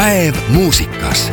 Päev muusikas.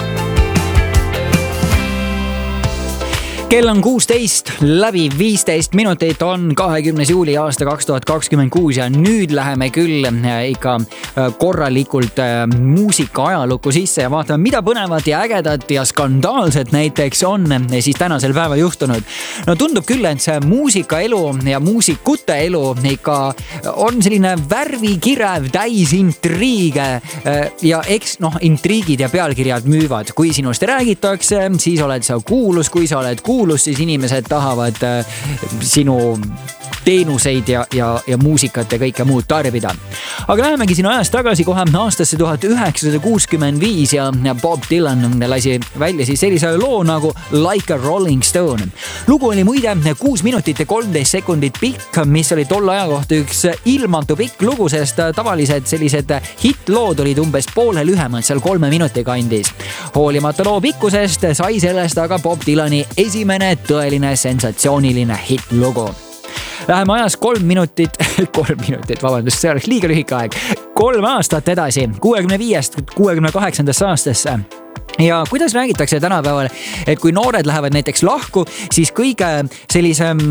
Kell on 16 läbi 15 minutit, on 20. juuli aasta 2026 ja nüüd läheme küll ikka korralikult muusika ajalukku sisse ja vaatame, mida põnevat ja ägedat ja skandaalset näiteks on siis tänasel päeval juhtunud. No tundub küll, et see muusikaelu ja muusikute elu ikka on selline värvikirev, täis intriige ja eks intriigid ja pealkirjad müüvad. Kui sinust räägitakse, siis oled sa kuulus, kui sa oled kuulus, siis inimesed tahavad sinu teenuseid ja muusikat ja kõike muud tarbida. Aga lähemegi siin ajas tagasi kohe aastasse 1965 ja Bob Dylan lasi välja siis sellise loo nagu Like a Rolling Stone. Lugu oli muide 6 minutit ja 13 sekundit pikk, mis oli tolle aja kohta üks ilmatu pikk lugu, sest tavalised sellised hitlood olid umbes poole lühemad, seal 3 minuti kandis. Hoolimata loo pikkusest sai sellest aga Bob Dylani esimene tõeline sensatsiooniline hitlugu. Läheme ajas 3 minutit, vabandust, see oleks liiga lühike aeg. 3 aastat edasi, 65-68 aastasse. Ja kuidas räägitakse tänapäeval, et kui noored lähevad näiteks lahku, siis kõige sellisem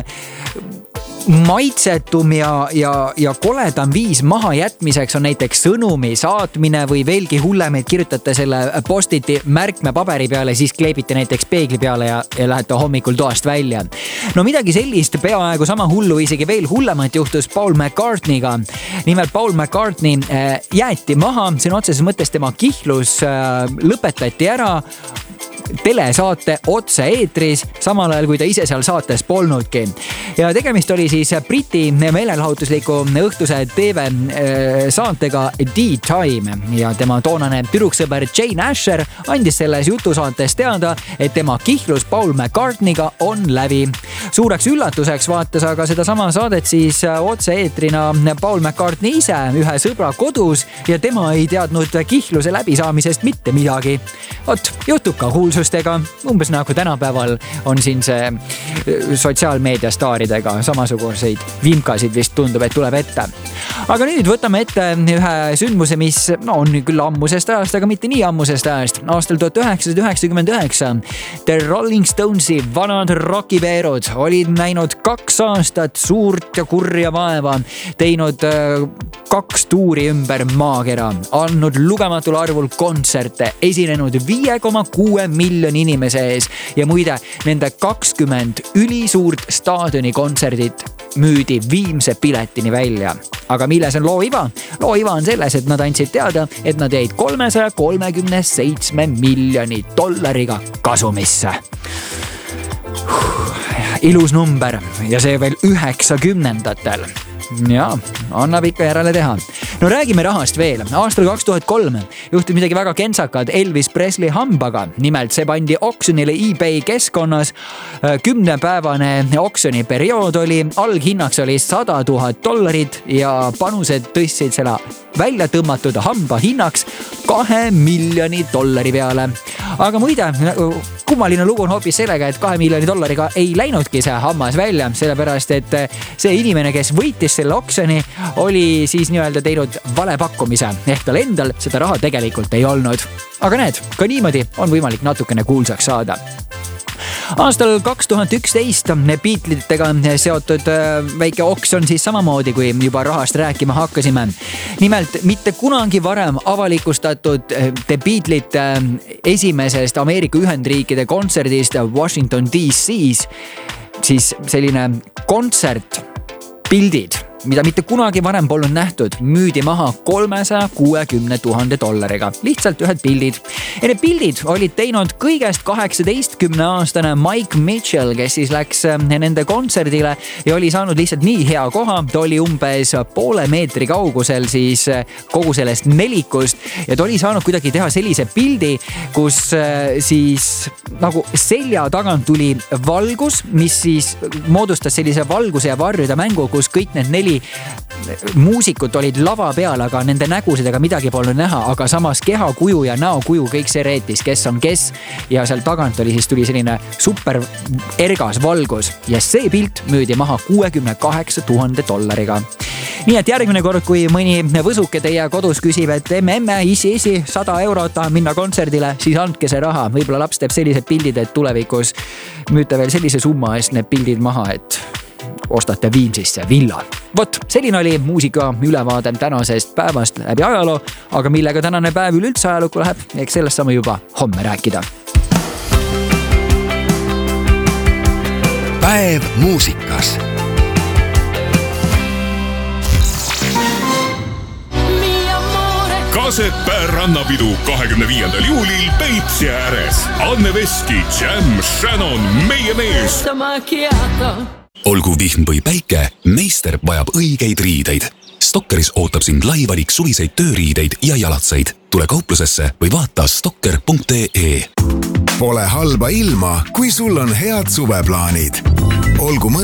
maitsetum ja koledam viis maha jätmiseks on näiteks sõnumi saatmine või veelgi hullem, et kirjutate selle postiti märkme paberi peale, siis kleebite näiteks peegli peale ja lähete hommikul toast välja. No midagi sellist peaaegu sama hullu, isegi veel hullemat juhtus Paul McCartney'ga. Nimelt Paul McCartney jäeti maha, see on otseses mõttes tema kihlus lõpetati ära telesaate otse eetris, samal ajal kui ta ise seal saates polnudki. Ja tegemist oli siis Briti meelelahutusliku õhtuse TV saatega D-Time ja tema toonane tüdruksõber Jane Asher andis selles jutusaates teada, et tema kihlus Paul McCartney'ga on läbi. Suureks üllatuseks vaatas aga seda sama saadet siis otse eetrina Paul McCartney ise ühe sõbra kodus ja tema ei teadnud kihluse läbisaamisest mitte midagi. Juhtub ka kuulsustega, umbes nagu tänapäeval on siin see sotsiaalmeedia staaridega samasuguseid vimkasid vist tundub, et tuleb ette. Aga nüüd võtame ette ühe sündmuse, mis on küll ammusest ajast, aga mitte nii ammusest ajast. Aastal 1999 The Rolling Stonesi vanad rokiveerud olid näinud 2 aastat suurt ja kurja vaeva, teinud 2 tuuri ümber maakera, andnud lugematul arvul kontserte, esinenud 5,6 miljoni inimese ees ja muide nende 20 ülisuurt staadioni kontserdit müüdi viimse piletini välja. Aga milles on loo iva? Loo iva on selles, et nad andsid teada, et nad jäid $337 miljoni kasumisse. Ilus number ja see veel 90-ndatel. Jaa, annab ikka järele teha. No räägime rahast veel. Aastal 2003 juhtus midagi väga kentsakad Elvis Presley hambaga. Nimelt see pandi oksjonile eBay keskkonnas. 10-päevane oksjoni periood oli, alghinnaks oli $100,000 ja panused tõstsid selle välja tõmmatud hamba hinnaks $2 miljoni peale. Aga muide, kummaline lugu on hoopis sellega, et $2 miljoni ei läinudki see hammas välja, sellepärast et see inimene, kes võitis selle oksjoni, oli siis nii-öelda teinud vale pakkumise, ehk tal endal seda raha tegelikult ei olnud. Aga näed, ka niimoodi on võimalik natukene kuulsaks saada. Aastal 2011 Beatlesitega seotud väike oksjon siis samamoodi, kui juba rahast rääkima hakkasime. Nimelt mitte kunagi varem avalikustatud The Beatlesite esimesest Ameerika Ühendriikide kontserdist Washington DC-s siis selline kontsert, pildid, mida mitte kunagi varem polnud nähtud, müüdi maha $360,000. Lihtsalt ühed pildid. Ja need pildid olid teinud kõigest 18-aastane Mike Mitchell, kes siis läks nende kontserdile ja oli saanud lihtsalt nii hea koha. Ta oli umbes poole meetri kaugusel siis kogu sellest nelikust ja ta oli saanud kuidagi teha sellise pildi, kus siis nagu selja tagant tuli valgus, mis siis moodustas sellise valguse ja varjude mängu, kus kõik need 4 muusikud olid lava peal, aga nende nägusid ega midagi polnud näha, aga samas kehakuju ja näokuju kõik see reetis, kes on kes. Ja seal tagant oli siis tuli selline super ergas valgus ja see pilt müüdi maha $68,000. Nii et järgmine kord, kui mõni võsuke teie kodus küsib, et emme, isi, €100 tahan minna kontserdile, siis andke see raha. Võib-olla laps teeb sellised pildid, et tulevikus müüte veel sellise summa eest need pildid maha, et ostate Viimsisse villa. Vot, selline oli muusika ülevaade tänasest päevast läbi ajaloo, aga millega tänane päev üleüldse ajalukku läheb, eks sellest saame juba homme rääkida. Päev muusikas. Kasepää rannapidu 25. juulil Peipsi ääres. Anne Veski, Jam, Shannon, meie mees. Olgu vihm või päike, meister vajab õigeid riideid. Stokkeris ootab sind laivalik suviseid tööriideid ja jalatsaid. Tule kauplusesse või vaata stokker.ee. Pole halba ilma, kui sul on head suveplaanid. Olgu mõte